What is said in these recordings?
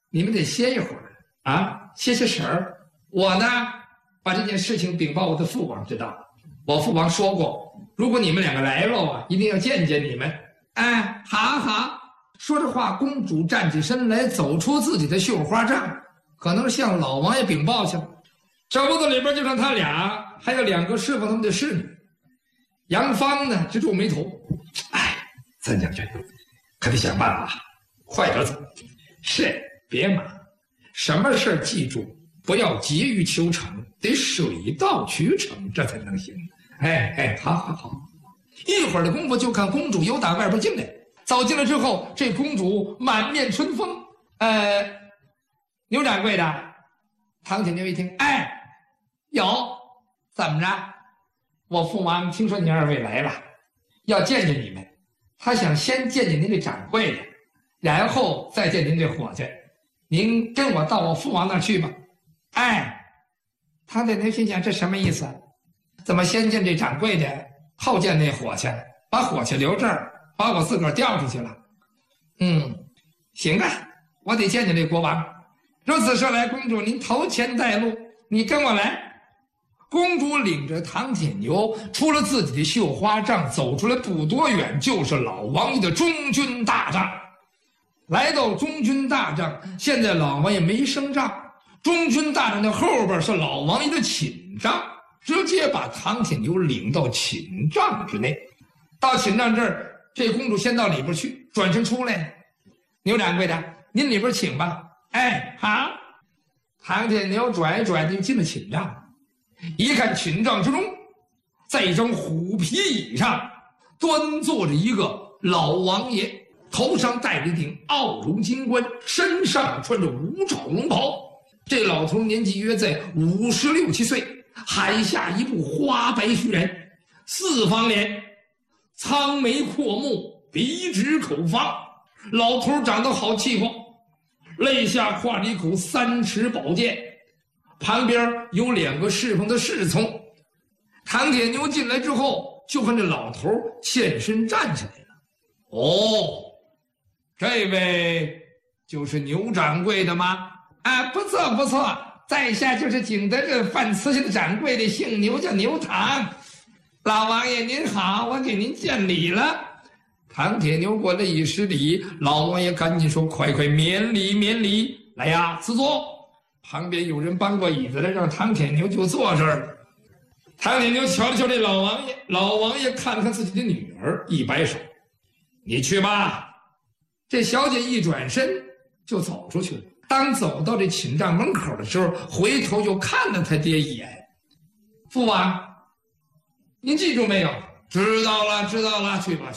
你们得歇一会儿啊，歇歇神儿。我呢，把这件事情禀报我的父王知道。我父王说过，如果你们两个来了啊，一定要见见你们。哎，好好。说着话，公主站起身来，走出自己的绣花帐，可能是向老王爷禀报去了。这屋子里边就剩他俩，还有2个侍奉他们的侍女。杨芳呢，直皱眉头。哎，三将军，可得想办法，快点走。是，别忙，什么事记住，不要急于求成，得水到渠成，这才能行。哎，好。一会儿的功夫，就看公主由打外边进来。走进来之后，这公主满面春风。牛掌柜的，唐铁牛一听，哎，有，怎么着？我父王听说您2位来了，要见见你们，他想先见见您这掌柜的，然后再见您这伙计。您跟我到我父王那儿去吧。哎，唐铁牛心想，这什么意思？怎么先见这掌柜的，后见那伙计，把伙计留这儿，把我自个儿调出去了？行啊，我得见见这国王。如此说来，公主您头前带路，你跟我来。公主领着唐铁牛出了自己的绣花帐，走出来不多远，就是老王爷的中军大帐。来到中军大帐，现在老王爷没升帐，中军大帐的后边是老王爷的寝帐，直接把唐铁牛领到寝帐之内。到寝帐这儿，这公主先到里边去，转身出来。牛掌柜的，您里边请吧。哎，好。唐铁牛拽就进了寝帐。一看寝帐之中，在一张虎皮椅上端坐着一个老王爷，头上戴着一顶奥绒金冠，身上穿着五爪龙袍。这老头年纪约在56、7岁，海下一部花白须髯，四方脸，苍眉阔目，鼻直口方。老头长得好气魄，肋下挎着一口3尺宝剑，旁边有2个侍奉的侍从。唐铁牛进来之后，就看这老头现身站起来了。哦，这位就是牛掌柜的吗？啊，不错，在下就是景德镇范瓷器的掌柜的，姓牛，叫牛唐。老王爷您好，我给您见礼了。唐铁牛过来一施礼，老王爷赶紧说，快免礼，来呀，赐座。旁边有人搬过椅子来，让唐铁牛就坐这儿。唐铁牛瞧了瞧这老王爷，老王爷看了看自己的女儿，一摆手，你去吧。这小姐一转身就走出去了。当走到这寝帐门口的时候，回头又看了他爹一眼。父王，您记住没有？知道了，去吧。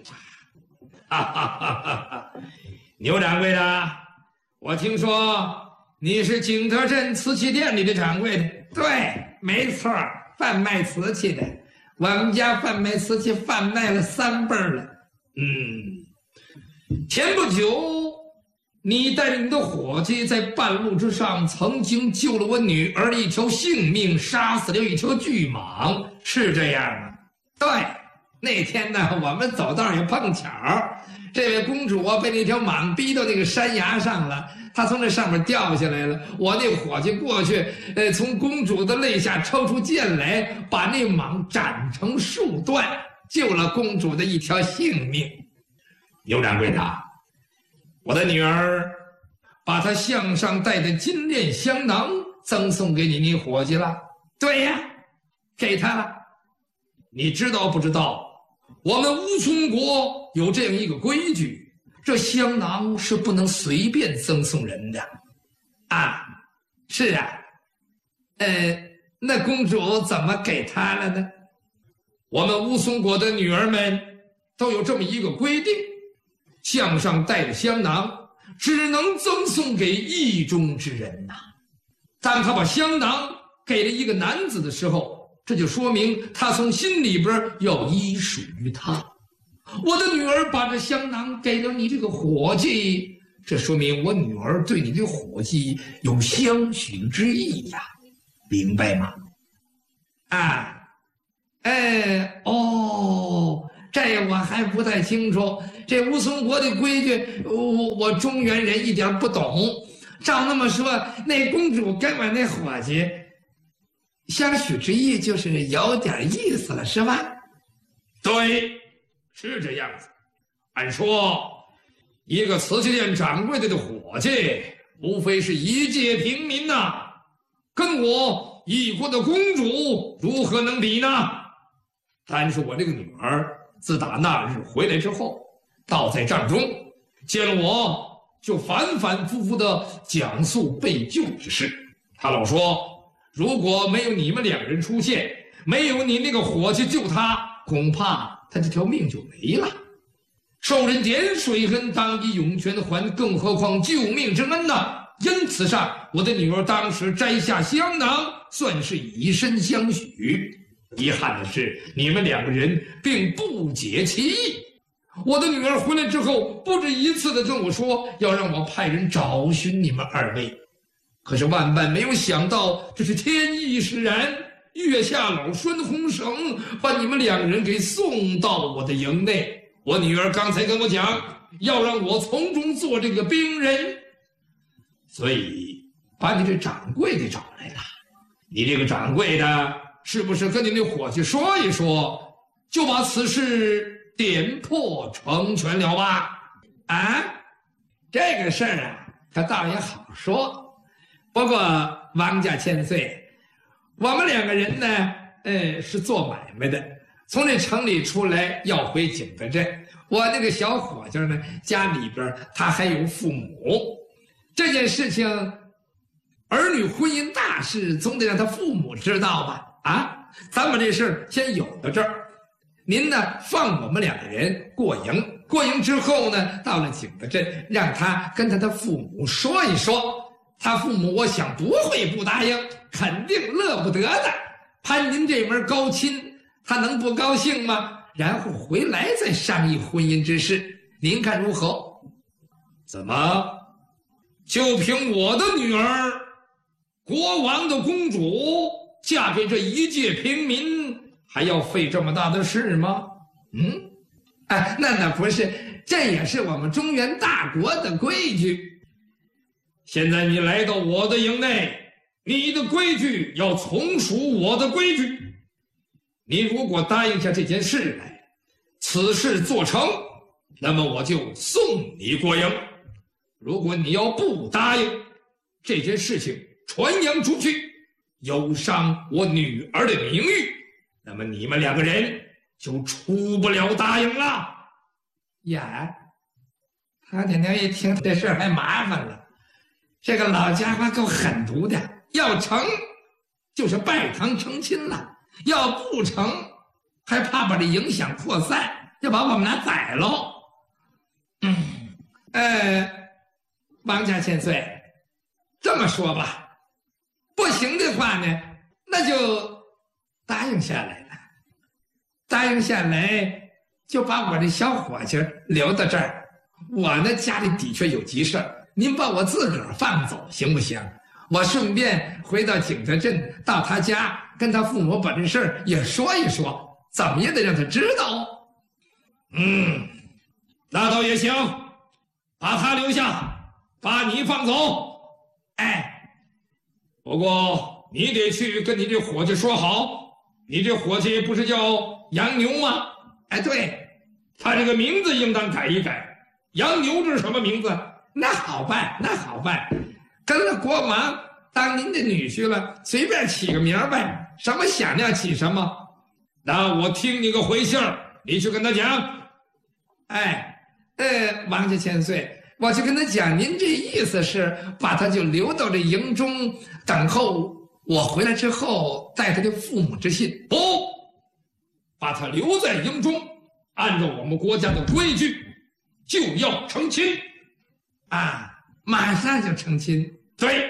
牛掌柜的，我听说你是景德镇瓷器店里的掌柜的。对，没错，贩卖瓷器的。我们家贩卖瓷器贩卖了3辈了。前不久你带着你的伙计在半路之上曾经救了我女儿的一条性命，杀死了一条巨蟒，是这样吗？对，那天呢，我们走道也碰巧，这位公主被那条蟒逼到那个山崖上了，她从那上面掉下来了。我那伙计过去，从公主的肋下抽出剑来，把那蟒斩成数段，救了公主的一条性命。牛掌柜的，我的女儿把她项上戴的金链香囊赠送给你伙计了。对呀，给他了。你知道不知道，我们乌松国有这样一个规矩，这香囊是不能随便赠送人的。啊，是啊。那公主怎么给他了呢？我们乌松国的女儿们都有这么一个规定，项上戴的香囊只能赠送给意中之人呐。当他把香囊给了一个男子的时候，这就说明他从心里边要依属于他。我的女儿把这香囊给了你这个伙计，这说明我女儿对你的伙计有相许之意呀，明白吗？啊，这我还不太清楚。这乌松国的规矩，我中原人一点不懂。 照那么说，那公主跟我那伙计相许之意就是有点意思了，是吧？ 对，是这样子。按说，一个瓷器店掌柜的伙计，无非是一介平民呐，跟我异国的公主如何能比呢？但是我这个女儿自打那日回来之后，倒在帐中，见了我就反反复复地讲述被救之事。她老说，如果没有你们两人出现，没有你那个伙计救她，恐怕她这条命就没了。受人点水恩，当以涌泉还，更何况救命之恩呢？因此上，我的女儿当时摘下香囊，算是以身相许。遗憾的是，你们两个人并不解其意。我的女儿回来之后，不止一次地跟我说，要让我派人找寻你们二位。可是万万没有想到，这是天意使然，月下老孙红绳把你们两个人给送到我的营内。我女儿刚才跟我讲，要让我从中做这个兵人，所以把你这掌柜给找来了。你这个掌柜的，是不是跟你那伙计说一说，就把此事点破成全了吧？ 啊，这个事儿啊，可倒也好说。不过王家千岁，我们两个人呢，是做买卖的，从这城里出来要回景德镇。我那个小伙计呢，家里边他还有父母，这件事情，儿女婚姻大事，总得让他父母知道吧？啊，咱们这事儿先有到这儿。您呢，放我们两个人过营，过营之后呢，到了景德镇，让他跟他的父母说一说。他父母我想不会不答应，肯定乐不得的。攀您这门高亲，他能不高兴吗？然后回来再商议婚姻之事，您看如何？ 怎么，就凭我的女儿，国王的公主，嫁给这一介平民，还要费这么大的事吗？ 哎，那不是，这也是我们中原大国的规矩。 现在你来到我的营内，你的规矩要从属我的规矩。你如果答应下这件事来，此事做成，那么我就送你过营。如果你要不答应，这件事情传扬出去，有伤我女儿的名誉，那么你们两个人就出不了大营了。 呀，他天天一听这事儿还麻烦了。这个老家伙够狠毒的，要成就是拜堂成亲了，要不成还怕把这影响扩散，要把我们俩宰喽。王家千岁，这么说吧，不行的话呢，那就答应下来了。答应下来，就把我这小伙计留到这儿。我呢，家里的确有急事儿。您把我自个儿放走行不行？我顺便回到景德镇，到他家跟他父母把这事儿也说一说，怎么也得让他知道。 那倒也行，把他留下，把你放走。 哎， 不过你得去跟你这伙计说好，你这伙计不是叫杨牛吗？ 哎，对， 他这个名字应当改一改。杨牛这是什么名字？ 那好办，那好办，跟了国王当您的女婿了，随便起个名呗，什么想要起什么。 那我听你个回信儿，你去跟他讲。 王家千岁，我去跟他讲，您这意思是把他就留到这营中，等候我回来之后带他的父母之信。 不，把他留在营中，按照我们国家的规矩，就要成亲。 马上就成亲。 对，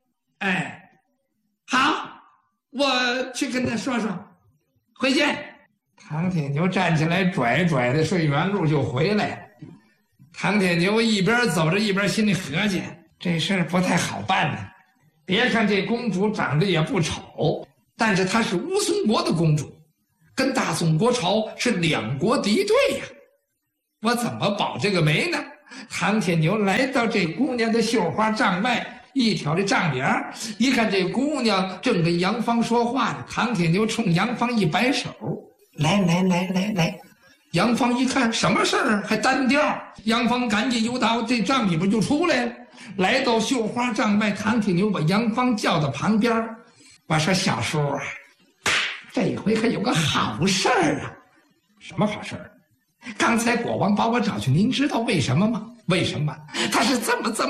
好，我去跟他说说。回见。唐铁牛站起来，拽拽的顺原路就回来了。唐铁牛一边走着一边心里合计，这事儿不太好办呢。别看这公主长得也不丑，但是她是乌孙国的公主，跟大宋国朝是两国敌对呀。我怎么保这个媒呢？唐铁牛来到这姑娘的绣花帐外， 一挑这账帘，一看这姑娘正跟杨芳说话呢，唐铁牛冲杨芳一摆手：“来。”杨芳一看什么事儿，还单调。杨芳赶紧由到这账里边就出来了，来到绣花帐外，唐铁牛把杨芳叫到旁边，我说：“小叔啊，这回可有个好事儿啊！”“什么好事儿？”“刚才国王把我找去，您知道为什么吗？”“为什么？他是这么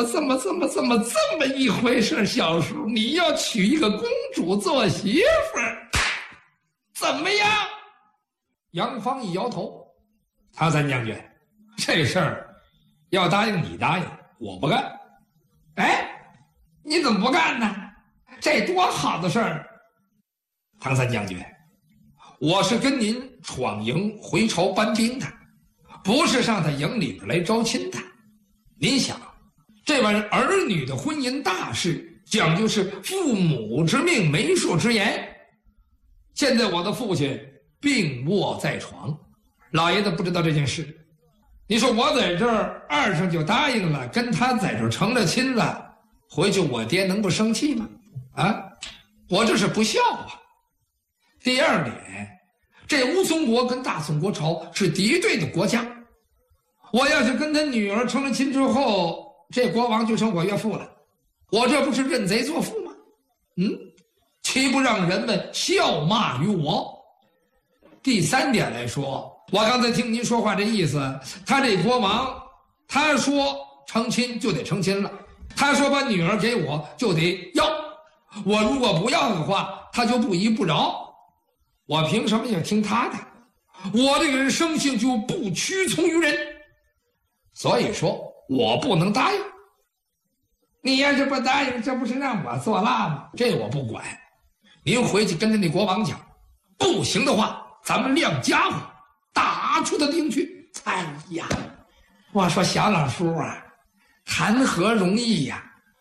一回事。小叔，你要娶一个公主做媳妇儿，怎么样？”杨芳一摇头：“唐三将军，这事儿要答应你答应，我不干。”“哎，你怎么不干呢？这多好的事儿！”“唐三将军，我是跟您闯营回朝搬兵的，不是上他营里边来招亲的。您想，这玩意儿女的婚姻大事，讲究是父母之命，媒妁之言。现在我的父亲病卧在床，老爷子不知道这件事。你说我在这儿二声就答应了，跟他在这儿成了亲了，回去我爹能不生气吗？啊，我这是不孝啊。第二点，这乌松国跟大宋国朝是敌对的国家，我要是跟他女儿成了亲之后，这国王就成我岳父了，我这不是认贼作父吗？岂不让人们笑骂于我？第三点来说，我刚才听您说话这意思，他这国王，他说成亲就得成亲了，他说把女儿给我就得要，我如果不要的话，他就不依不饶，我凭什么要听他的？我这个人生性就不屈从于人，所以说我不能答应。你要是不答应，这不是让我做蜡吗？这我不管，您回去跟着那国王讲，不行的话咱们亮家伙，打出他营去。哎呀，我说小老叔啊，谈何容易呀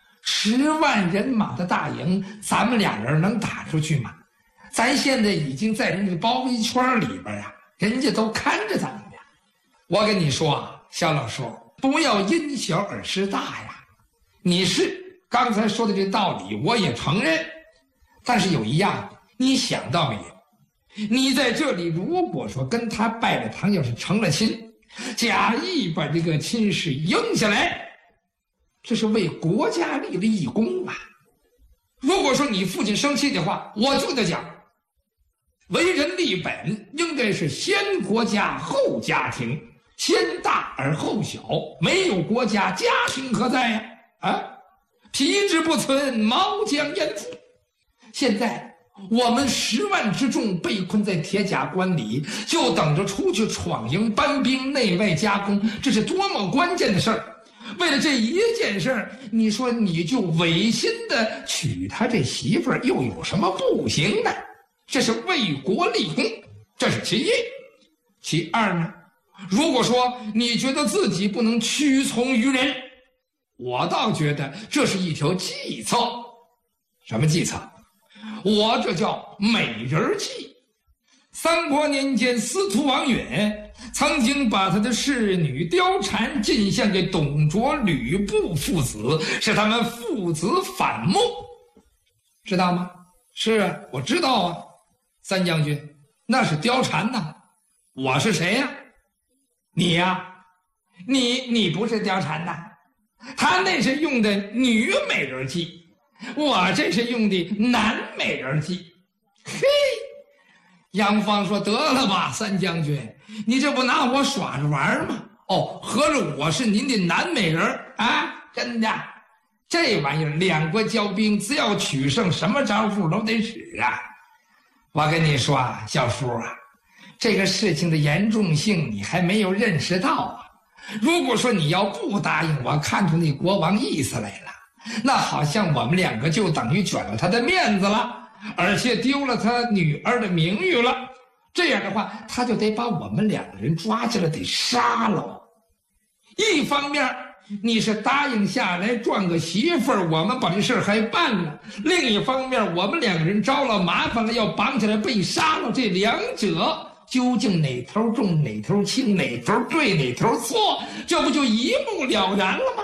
！10万人马的大营，咱们俩人能打出去吗？咱现在已经在人家包围圈里边啊，人家都看着咱们呀。我跟你说啊，小老叔，不要因小而失大呀。你是刚才说的这道理，我也承认，但是有一样，你想到没有？你在这里如果说跟他拜了堂，要是成了亲，假意把这个亲事应下来，这是为国家立了一功啊。如果说你父亲生气的话，我就得讲，为人立本应该是先国家后家庭，先大而后小，没有国家，家庭何在呀？皮之不存，毛将焉附？现在我们10万之众被困在铁甲关里，就等着出去闯营搬兵，内外夹攻，这是多么关键的事儿！为了这一件事儿，你说你就违心的娶他这媳妇儿，又有什么不行的？这是为国立功，这是其一。其二呢，如果说你觉得自己不能屈从于人，我倒觉得这是一条计策。什么计策？我这叫美人计。3国年间，司徒王允曾经把他的侍女貂蝉进献给董卓、吕布父子，使他们父子反目，知道吗？是啊，我知道啊。三将军，那是貂蝉呐，我是谁呀？你呀，你不是貂蝉呐，他那是用的女美人计，我这是用的男美人计。嘿，杨芳说：“得了吧，三将军，你这不拿我耍着玩吗？哦，合着我是您的男美人啊？真的，这玩意儿2国交兵，只要取胜，什么招数都得使啊！我跟你说啊，小叔啊，这个事情的严重性你还没有认识到啊。如果说你要不答应，我看出那国王意思来了，那好像我们2个就等于卷了他的面子了，而且丢了他女儿的名誉了。这样的话，他就得把我们2个人抓起来，得杀了。一方面你是答应下来赚个媳妇儿，我们把这事儿还办了；另一方面，我们2个人招了麻烦了，要绑起来被杀了。这2者究竟哪头重哪头轻，哪头对哪头错，这不就一目了然了吗？